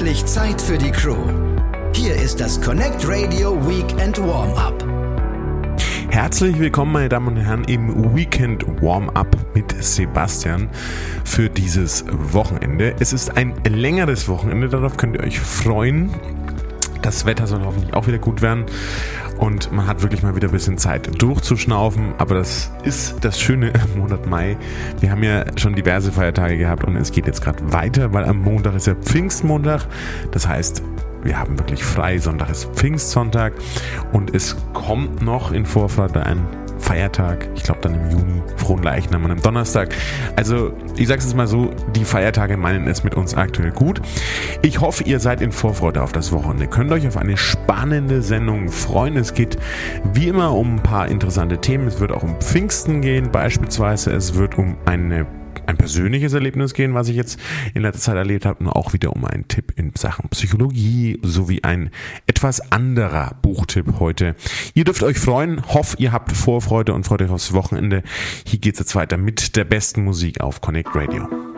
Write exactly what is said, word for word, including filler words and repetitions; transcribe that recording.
endlich Zeit für die Crew. Hier ist das Connect Radio Weekend Warm-Up. Herzlich willkommen, meine Damen und Herren, im Weekend Warm-Up mit Sebastian für dieses Wochenende. Es ist ein längeres Wochenende, darauf könnt ihr euch freuen. Das Wetter soll hoffentlich auch wieder gut werden und man hat wirklich mal wieder ein bisschen Zeit durchzuschnaufen, aber das ist das Schöne im Monat Mai. Wir haben ja schon diverse Feiertage gehabt und es geht jetzt gerade weiter, weil am Montag ist ja Pfingstmontag, das heißt, wir haben wirklich frei, Sonntag ist Pfingstsonntag und es kommt noch in Vorfreude ein Feiertag, ich glaube dann im Juni, Fronleichnam am Donnerstag. Also ich sage es mal so, die Feiertage meinen es mit uns aktuell gut. Ich hoffe, ihr seid in Vorfreude auf das Wochenende. Könnt euch auf eine spannende Sendung freuen. Es geht wie immer um ein paar interessante Themen. Es wird auch um Pfingsten gehen beispielsweise. Es wird um eine ein persönliches Erlebnis gehen, was ich jetzt in letzter Zeit erlebt habe, und auch wieder um einen Tipp in Sachen Psychologie sowie ein etwas anderer Buchtipp heute. Ihr dürft euch freuen, hoffe ihr habt Vorfreude und freut euch aufs Wochenende. Hier geht's jetzt weiter mit der besten Musik auf Connect Radio.